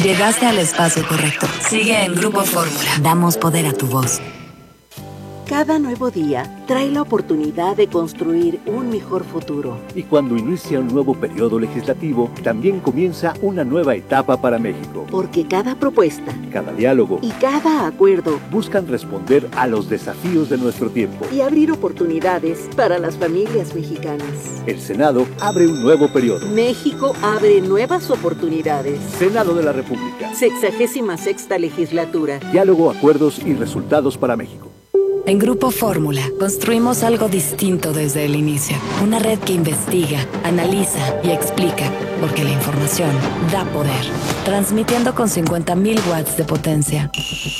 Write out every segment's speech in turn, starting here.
Llegaste al espacio correcto. Sigue en Grupo Fórmula. Damos poder a tu voz. Cada nuevo día trae la oportunidad de construir un mejor futuro. Y cuando inicia un nuevo periodo legislativo, también comienza una nueva etapa para México. Porque cada propuesta, cada diálogo y cada acuerdo buscan responder a los desafíos de nuestro tiempo y abrir oportunidades para las familias mexicanas. El Senado abre un nuevo periodo. México abre nuevas oportunidades. Senado de la República. 66ª legislatura. Diálogo, acuerdos y resultados para México. En Grupo Fórmula, construimos algo distinto desde el inicio. Una red que investiga, analiza y explica, porque la información da poder. Transmitiendo con 50.000 watts de potencia.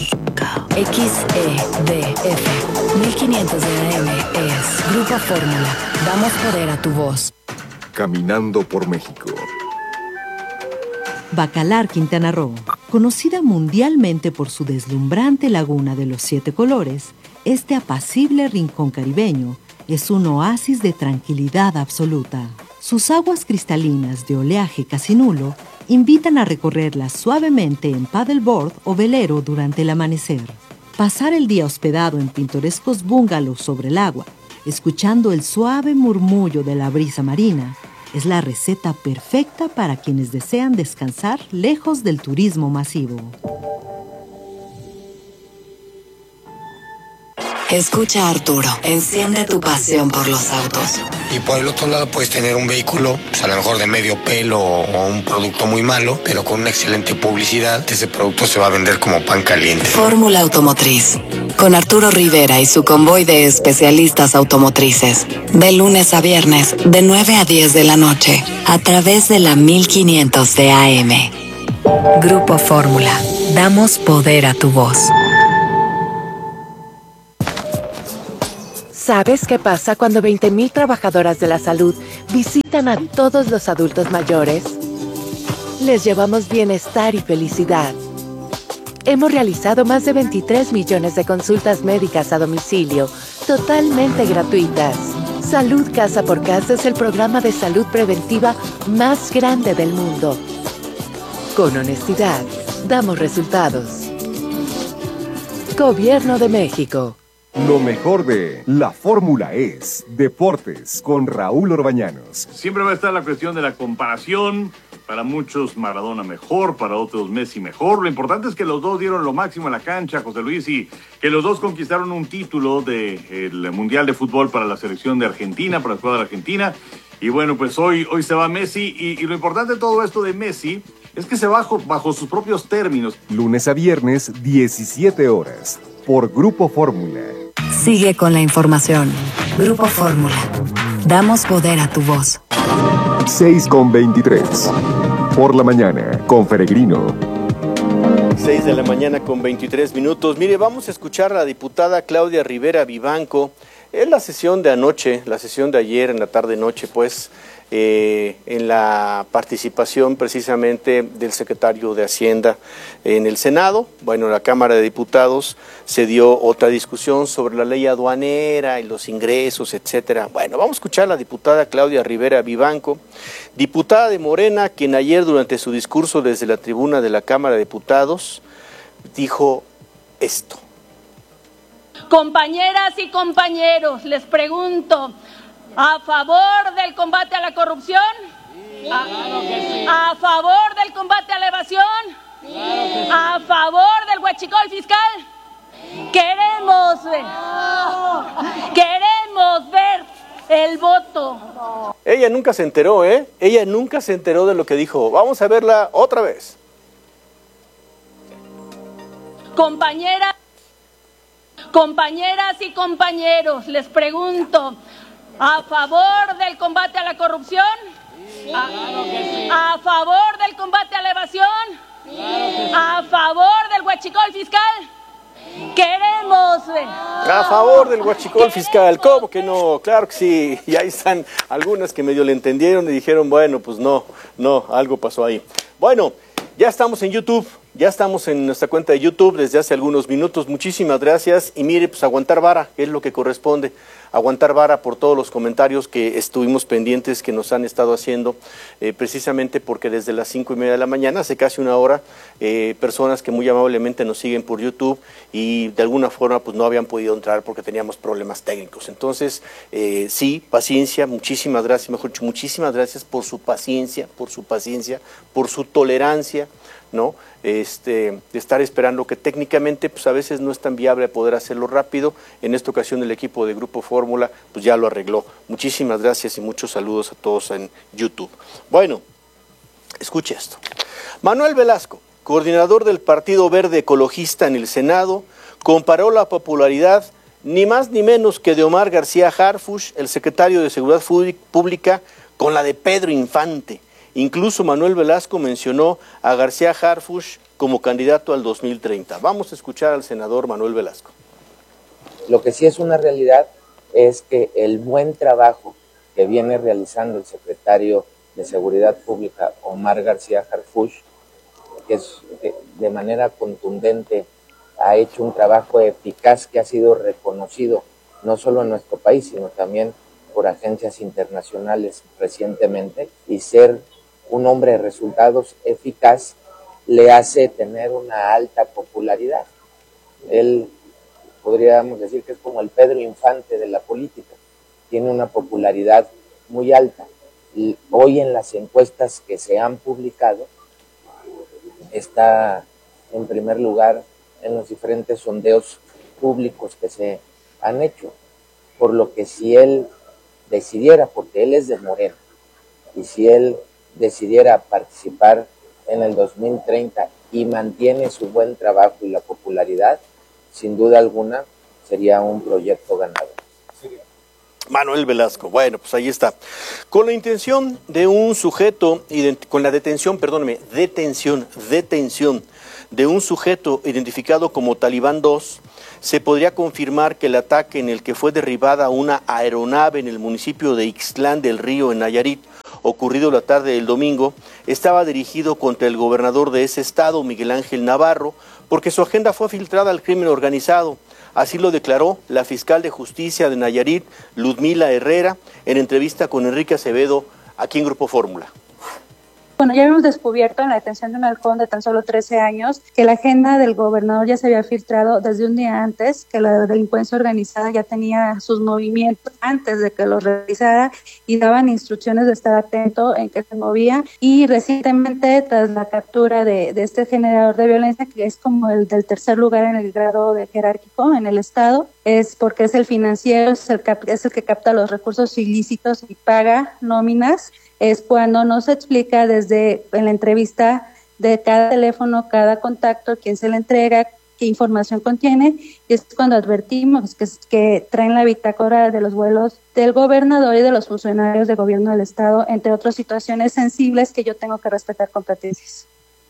XEDF 1500 de AM es Grupo Fórmula. Damos poder a tu voz. Caminando por México. Bacalar, Quintana Roo, conocida mundialmente por su deslumbrante laguna de los 7 colores, este apacible rincón caribeño es un oasis de tranquilidad absoluta. Sus aguas cristalinas de oleaje casi nulo invitan a recorrerlas suavemente en paddleboard o velero durante el amanecer. Pasar el día hospedado en pintorescos bungalows sobre el agua, escuchando el suave murmullo de la brisa marina, es la receta perfecta para quienes desean descansar lejos del turismo masivo. Escucha a Arturo, enciende tu pasión por los autos. Y por el otro lado puedes tener un vehículo, pues a lo mejor de medio pelo o un producto muy malo, pero con una excelente publicidad, ese producto se va a vender como pan caliente. Fórmula Automotriz, con Arturo Rivera y su convoy de especialistas automotrices. De lunes a viernes, de 9 a 10 de la noche, a través de la 1500 de AM. Grupo Fórmula, damos poder a tu voz. ¿Sabes qué pasa cuando 20.000 trabajadoras de la salud visitan a todos los adultos mayores? Les llevamos bienestar y felicidad. Hemos realizado más de 23 millones de consultas médicas a domicilio, totalmente gratuitas. Salud Casa por Casa es el programa de salud preventiva más grande del mundo. Con honestidad, damos resultados. Gobierno de México. Lo mejor de La Fórmula es Deportes con Raúl Orbañanos. Siempre va a estar la cuestión de la comparación. Para muchos Maradona mejor, para otros Messi mejor. Lo importante es que los dos dieron lo máximo en la cancha, José Luis, y que los dos conquistaron un título del Mundial de Fútbol para la selección de Argentina, para la escuadra de Argentina. Y bueno, pues hoy se va Messi y lo importante de todo esto de Messi es que se va bajo sus propios términos. Lunes a viernes, 17 horas, por Grupo Fórmula. Sigue con la información. Grupo Fórmula. Damos poder a tu voz. 6:23. Por la mañana, con Peregrino. 6 de la mañana con 23 minutos. Mire, vamos a escuchar a la diputada Claudia Rivera Vivanco. En la sesión de anoche, la sesión de ayer en la tarde-noche, pues, en la participación precisamente del secretario de Hacienda en el Senado. Bueno, en la Cámara de Diputados se dio otra discusión sobre la ley aduanera y los ingresos, etcétera. Bueno, vamos a escuchar a la diputada Claudia Rivera Vivanco, diputada de Morena, quien ayer durante su discurso desde la tribuna de la Cámara de Diputados dijo esto. Compañeras y compañeros, les pregunto, ¿a favor del combate a la corrupción? Sí, claro que sí. ¿A favor del combate a la evasión? Claro que sí. ¿A favor del huachicol fiscal? Queremos ver el voto. Ella nunca se enteró, ¿eh? Ella nunca se enteró de lo que dijo. Vamos a verla otra vez. Compañeras y compañeros, les pregunto, ¿a favor del combate a la corrupción? Sí, claro que sí. ¿A favor del combate a la evasión? Claro que sí. ¿A favor del huachicol fiscal? Queremos ver. A favor del huachicol fiscal, ¿cómo que no? Claro que sí. Y ahí están algunas que medio le entendieron y dijeron, bueno, pues no, algo pasó ahí. Bueno, ya estamos en YouTube. Ya estamos en nuestra cuenta de YouTube desde hace algunos minutos. Muchísimas gracias. Y mire, pues aguantar vara, es lo que corresponde. aguantar vara por todos los comentarios que estuvimos pendientes, que nos han estado haciendo, precisamente porque desde las 5:30 de la mañana, hace casi una hora, personas que muy amablemente nos siguen por YouTube y de alguna forma pues no habían podido entrar porque teníamos problemas técnicos. Entonces, sí, paciencia, muchísimas gracias, mejor dicho, muchísimas gracias por su paciencia, por su tolerancia, ¿no? De estar esperando, que técnicamente pues a veces no es tan viable poder hacerlo rápido. En esta ocasión el equipo de Grupo Fórmula pues ya lo arregló. Muchísimas gracias y muchos saludos a todos en YouTube. Bueno, escuche esto. Manuel Velasco, coordinador del Partido Verde Ecologista en el Senado, comparó la popularidad ni más ni menos que de Omar García Harfuch, el secretario de Seguridad Pública, con la de Pedro Infante. Incluso Manuel Velasco mencionó a García Harfuch como candidato al 2030. Vamos a escuchar al senador Manuel Velasco. Lo que sí es una realidad es que el buen trabajo que viene realizando el secretario de Seguridad Pública, Omar García Harfuch, que de manera contundente ha hecho un trabajo eficaz que ha sido reconocido no solo en nuestro país, sino también por agencias internacionales recientemente, y ser un hombre de resultados eficaz le hace tener una alta popularidad. Él, podríamos decir que es como el Pedro Infante de la política, tiene una popularidad muy alta. Y hoy en las encuestas que se han publicado, está en primer lugar en los diferentes sondeos públicos que se han hecho, por lo que si él decidiera, porque él es de Morena, y si él decidiera participar en el 2030 y mantiene su buen trabajo y la popularidad, sin duda alguna sería un proyecto ganador. Manuel Velasco, bueno, pues ahí está. Con la intención de un sujeto, con la detención de un sujeto identificado como Talibán 2, se podría confirmar que el ataque en el que fue derribada una aeronave en el municipio de Ixtlán del Río, en Nayarit, ocurrido la tarde del domingo, estaba dirigido contra el gobernador de ese estado, Miguel Ángel Navarro, porque su agenda fue filtrada al crimen organizado. Así lo declaró la fiscal de justicia de Nayarit, Ludmila Herrera, en entrevista con Enrique Acevedo, aquí en Grupo Fórmula. Bueno, ya habíamos descubierto en la detención de un halcón de tan solo 13 años que la agenda del gobernador ya se había filtrado desde un día antes, que la delincuencia organizada ya tenía sus movimientos antes de que los realizara y daban instrucciones de estar atento en qué se movía. Y recientemente, tras la captura de este generador de violencia, que es como el del tercer lugar en el grado de jerárquico en el estado, es porque es el financiero, es el que capta los recursos ilícitos y paga nóminas. Es cuando nos explica desde en la entrevista de cada teléfono, cada contacto, quién se le entrega, qué información contiene, y es cuando advertimos que traen la bitácora de los vuelos del gobernador y de los funcionarios del gobierno del estado, entre otras situaciones sensibles que yo tengo que respetar competencias.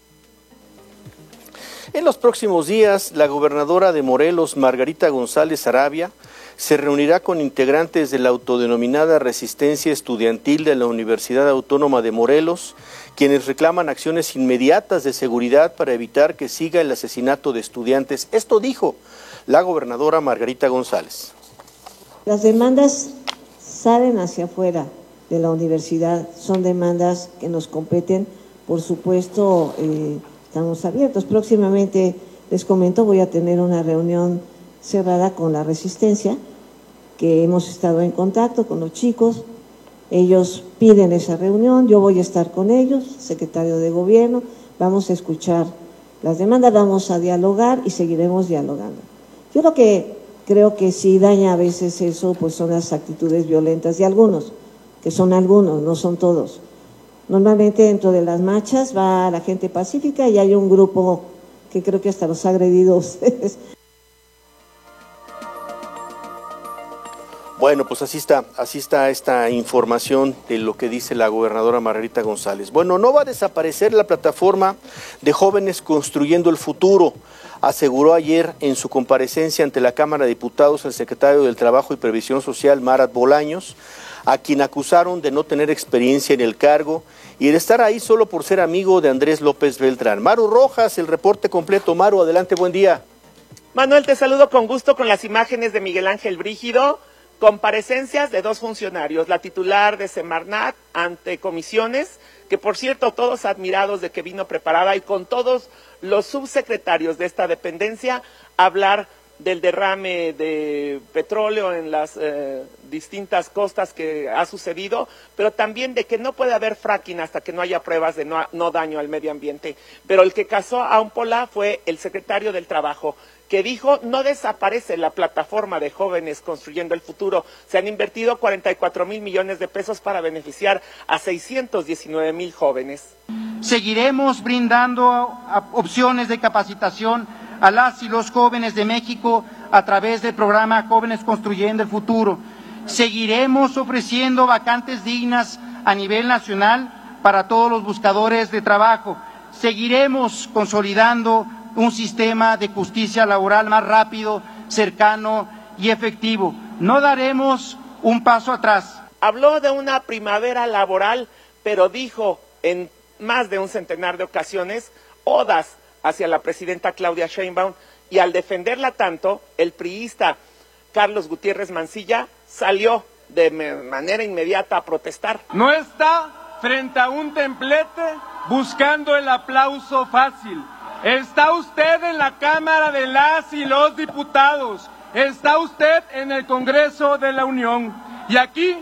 En los próximos días, la gobernadora de Morelos, Margarita González Arabia, se reunirá con integrantes de la autodenominada Resistencia Estudiantil de la Universidad Autónoma de Morelos, quienes reclaman acciones inmediatas de seguridad para evitar que siga el asesinato de estudiantes. Esto dijo la gobernadora Margarita González. Las demandas salen hacia afuera de la universidad, son demandas que nos competen, por supuesto, estamos abiertos. Próximamente, les comento, voy a tener una reunión cerrada con la Resistencia, que hemos estado en contacto con los chicos, ellos piden esa reunión, yo voy a estar con ellos, secretario de gobierno, vamos a escuchar las demandas, vamos a dialogar y seguiremos dialogando. Yo lo que creo que sí daña a veces eso, pues son las actitudes violentas de algunos, que son algunos, no son todos. Normalmente dentro de las marchas va la gente pacífica y hay un grupo que creo que hasta los ha agredido a ustedes. Bueno, pues así está esta información de lo que dice la gobernadora Margarita González. Bueno, no va a desaparecer la plataforma de Jóvenes Construyendo el Futuro, aseguró ayer en su comparecencia ante la Cámara de Diputados el secretario del Trabajo y Previsión Social, Marat Bolaños, a quien acusaron de no tener experiencia en el cargo y de estar ahí solo por ser amigo de Andrés López Beltrán. Maru Rojas, el reporte completo. Maru, adelante, buen día. Manuel, te saludo con gusto con las imágenes de Miguel Ángel Brígido. comparecencias de 2 funcionarios, la titular de Semarnat ante comisiones, que por cierto todos admirados de que vino preparada, y con todos los subsecretarios de esta dependencia, hablar del derrame de petróleo en las distintas costas que ha sucedido, pero también de que no puede haber fracking hasta que no haya pruebas de no daño al medio ambiente. Pero el que casó a Ampola fue el secretario del Trabajo, que dijo: no desaparece la plataforma de jóvenes construyendo el futuro. Se han invertido 44,000 millones de pesos para beneficiar a 619,000 jóvenes. Seguiremos brindando opciones de capacitación a las y los jóvenes de México a través del programa Jóvenes Construyendo el Futuro. Seguiremos ofreciendo vacantes dignas a nivel nacional para todos los buscadores de trabajo. Seguiremos consolidando un sistema de justicia laboral más rápido, cercano y efectivo. No daremos un paso atrás. Habló de una primavera laboral, pero dijo en más de un centenar de ocasiones odas hacia la presidenta Claudia Sheinbaum, y al defenderla tanto, el priista Carlos Gutiérrez Mancilla salió de manera inmediata a protestar. No está frente a un templete buscando el aplauso fácil. Está usted en la Cámara de las y los Diputados. Está usted en el Congreso de la Unión. Y aquí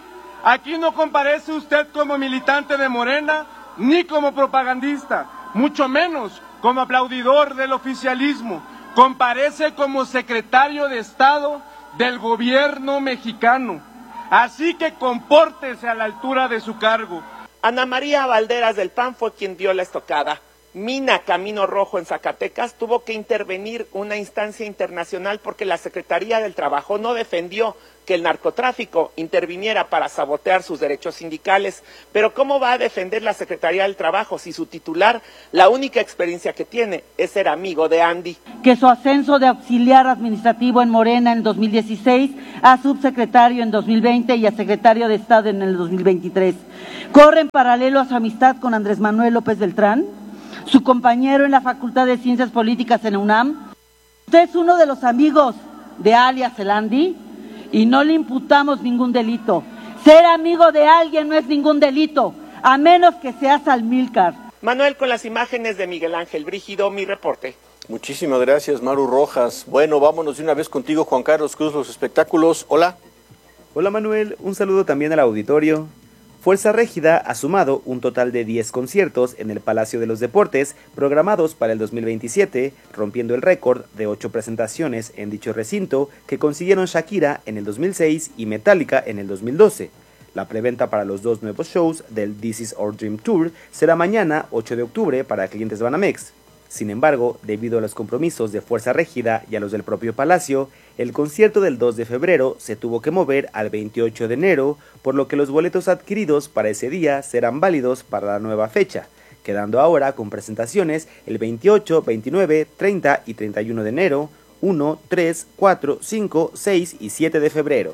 no comparece usted como militante de Morena, ni como propagandista, mucho menos como aplaudidor del oficialismo. Comparece como secretario de Estado del gobierno mexicano. Así que compórtese a la altura de su cargo. Ana María Valderas del PAN fue quien dio la estocada. Mina Camino Rojo en Zacatecas tuvo que intervenir una instancia internacional porque la Secretaría del Trabajo no defendió que el narcotráfico interviniera para sabotear sus derechos sindicales. Pero ¿cómo va a defender la Secretaría del Trabajo si su titular, la única experiencia que tiene, es ser amigo de Andy? Que su ascenso de auxiliar administrativo en Morena en 2016 a subsecretario en 2020 y a secretario de Estado en el 2023 corre en paralelo a su amistad con Andrés Manuel López Beltrán, su compañero en la Facultad de Ciencias Políticas en la UNAM. Usted es uno de los amigos de alias el Andy y no le imputamos ningún delito. Ser amigo de alguien no es ningún delito, a menos que seas Almílcar. Manuel, con las imágenes de Miguel Ángel Brígido, mi reporte. Muchísimas gracias, Maru Rojas. Bueno, vámonos de una vez contigo, Juan Carlos Cruz, los espectáculos. Hola. Hola, Manuel. Un saludo también al auditorio. Fuerza Régida ha sumado un total de 10 conciertos en el Palacio de los Deportes programados para el 2027, rompiendo el récord de 8 presentaciones en dicho recinto que consiguieron Shakira en el 2006 y Metallica en el 2012. La preventa para los 2 nuevos shows del This Is Our Dream Tour será mañana, 8 de octubre, para clientes Banamex. Sin embargo, debido a los compromisos de Fuerza Régida y a los del propio Palacio, el concierto del 2 de febrero se tuvo que mover al 28 de enero, por lo que los boletos adquiridos para ese día serán válidos para la nueva fecha, quedando ahora con presentaciones el 28, 29, 30 y 31 de enero, 1, 3, 4, 5, 6 y 7 de febrero.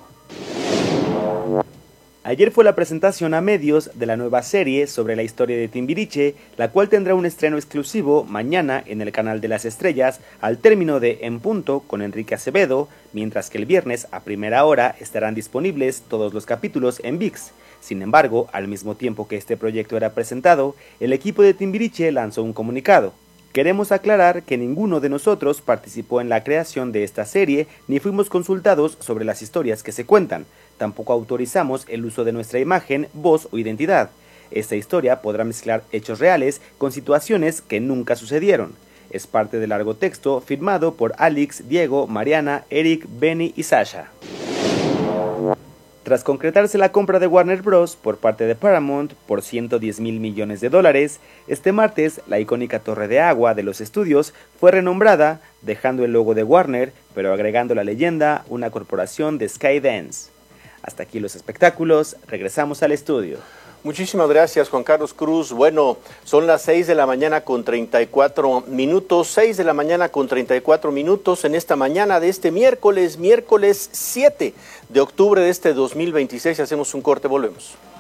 Ayer fue la presentación a medios de la nueva serie sobre la historia de Timbiriche, la cual tendrá un estreno exclusivo mañana en el Canal de las Estrellas al término de En Punto con Enrique Acevedo, mientras que el viernes a primera hora estarán disponibles todos los capítulos en ViX. Sin embargo, al mismo tiempo que este proyecto era presentado, el equipo de Timbiriche lanzó un comunicado. Queremos aclarar que ninguno de nosotros participó en la creación de esta serie ni fuimos consultados sobre las historias que se cuentan. Tampoco autorizamos el uso de nuestra imagen, voz o identidad. Esta historia podrá mezclar hechos reales con situaciones que nunca sucedieron. Es parte del largo texto firmado por Alex, Diego, Mariana, Eric, Benny y Sasha. Tras concretarse la compra de Warner Bros. Por parte de Paramount por $110 mil millones, este martes la icónica torre de agua de los estudios fue renombrada, dejando el logo de Warner, pero agregando la leyenda, una corporación de Skydance. Hasta aquí los espectáculos, regresamos al estudio. Muchísimas gracias, Juan Carlos Cruz. Bueno, son las 6 de la mañana con 34 minutos, 6 de la mañana con 34 minutos en esta mañana de este miércoles 7 de octubre de este 2026. Hacemos un corte, volvemos.